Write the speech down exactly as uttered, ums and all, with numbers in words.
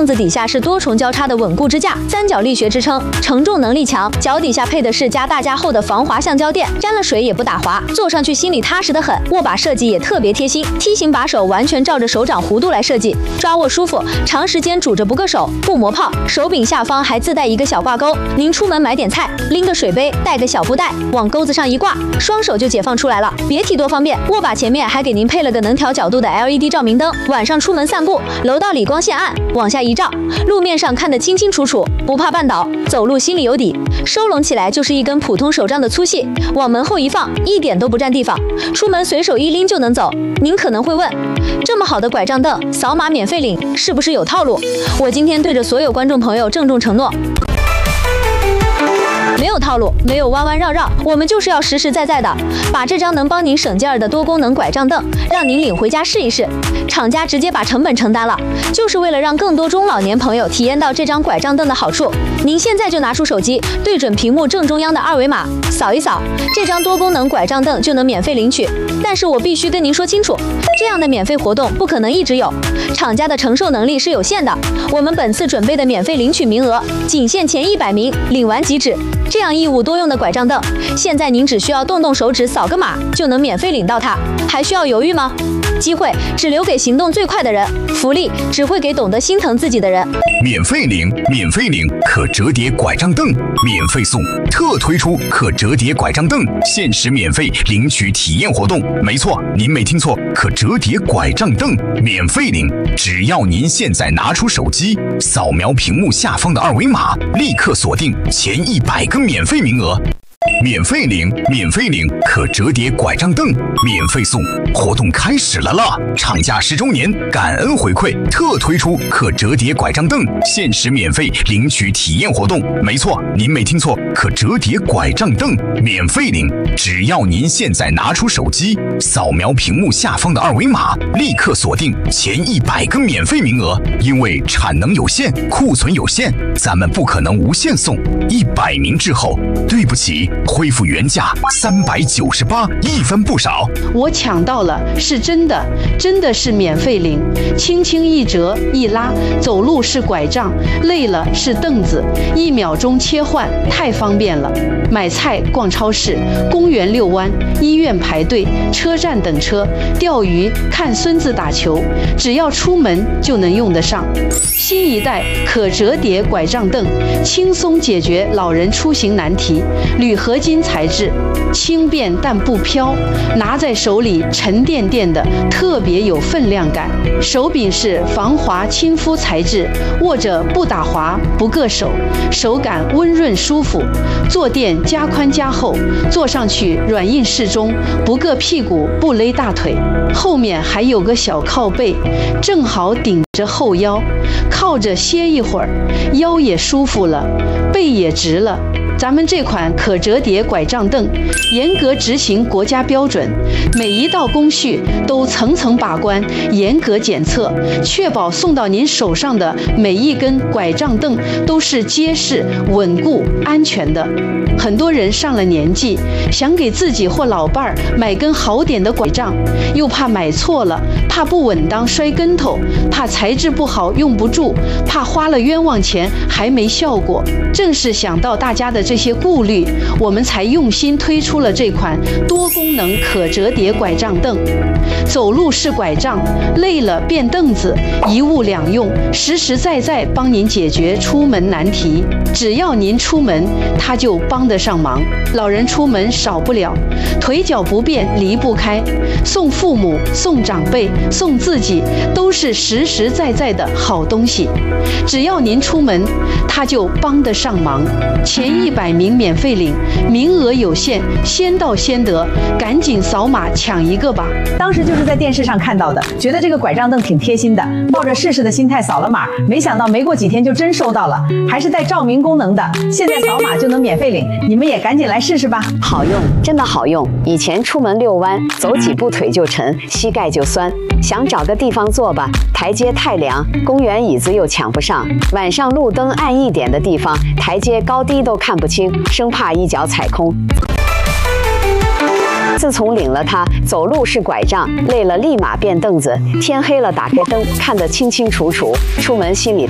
凳子底下是多重交叉的稳固支架，三角力学支撑，承重能力强。脚底下配的是加大加厚的防滑橡胶垫，沾了水也不打滑，坐上去心里踏实的很。握把设计也特别贴心，梯形把手完全照着手掌弧度来设计，抓握舒服，长时间拄着不硌手，不磨泡。手柄下方还自带一个小挂钩，您出门买点菜，拎个水杯，带个小布袋，往钩子上一挂，双手就解放出来了，别提多方便。握把前面还给您配了个能调角度的 L E D 照明灯，晚上出门散步，楼道里光线暗，往下一照，路面上看得清清楚楚，不怕绊倒，走路心里有底。收拢起来就是一根普通手杖的粗细，往门后一放，一点都不占地方，出门随手一拎就能走。您可能会问，这么好的拐杖凳，扫码免费领，是不是有套路？我今天对着所有观众朋友郑重承诺，没有套路，没有弯弯绕绕，我们就是要实实在在的把这张能帮您省劲儿的多功能拐杖凳让您领回家试一试。厂家直接把成本承担了，就是为了让更多中老年朋友体验到这张拐杖凳的好处。您现在就拿出手机，对准屏幕正中央的二维码，扫一扫，这张多功能拐杖凳就能免费领取。但是我必须跟您说清楚，这样的免费活动不可能一直有，厂家的承受能力是有限的。我们本次准备的免费领取名额仅限前一百名，领完即止。这样一物多用的拐杖凳，现在您只需要动动手指扫个码就能免费领到它，还需要犹豫吗？机会只留给行动最快的人，福利只会给懂得心疼自己的人。 免费领，免费领可折叠拐杖凳，免费送，特推出可折叠拐杖凳限时免费领取体验活动。没错，您没听错，可折叠拐杖凳免费领，只要您现在拿出手机，扫描屏幕下方的二维码，立刻锁定前一百个免费名额。免费领，免费领可折叠拐杖凳，免费送，活动开始了啦！厂家十周年感恩回馈，特推出可折叠拐杖凳限时免费领取体验活动。没错，您没听错，可折叠拐杖凳免费领，只要您现在拿出手机，扫描屏幕下方的二维码，立刻锁定前一百个免费名额。因为产能有限，库存有限，咱们不可能无限送。一百名之后，对不起，恢复原价三百九十八，一分不少。 我抢到了，是真的，真的是免费领，轻轻一折一拉，走路是拐杖，累了是凳子，一秒钟切换，太方便了。买菜、逛超市、公园遛弯、医院排队、车站等车、钓鱼、看孙子打球，只要出门就能用得上。新一代可折叠拐杖凳，轻松解决老人出行难题。铝合金材质，轻便但不飘，拿在手里沉甸甸的，特别有分量感。手柄是防滑亲肤材质，握着不打滑不硌手，手感温润舒服。坐垫加宽加厚，坐上去软硬适中，不硌屁股不勒大腿。后面还有个小靠背，正好顶着后腰，靠着歇一会儿，腰也舒服了，背也直了。咱们这款可折叠拐杖凳严格执行国家标准，每一道工序都层层把关，严格检测，确保送到您手上的每一根拐杖凳都是结实、稳固、安全的。很多人上了年纪，想给自己或老伴儿买根好点的拐杖，又怕买错了，怕不稳当摔跟头，怕材质不好用不住，怕花了冤枉钱还没效果。正是想到大家的这些顾虑，我们才用心推出了这款多功能可折叠拐杖凳。走路是拐杖，累了变凳子，一物两用，实实在在帮您解决出门难题。只要您出门，它就帮得上忙。老人出门少不了，腿脚不便离不开，送父母、送长辈、送自己，都是实实在在的好东西。只要您出门，它就帮得上忙。前一百名免费领，名额有限，先到先得，赶紧扫码抢一个吧。 当时就是在电视上看到的，觉得这个拐杖凳挺贴心的，抱着试试的心态扫了码，没想到没过几天就真收到了，还是带照明功能的，现在扫码就能免费领，你们也赶紧来试试吧。 好用，真的好用。以前出门遛弯，走几步腿就沉，膝盖就酸，想找个地方坐吧，台阶太凉，公园椅子又抢不上，晚上路灯暗一点的地方，台阶高低都看不清，生怕一脚踩空。自从领了它，走路是拐杖，累了立马变凳子，天黑了打开灯，看得清清楚楚，出门心里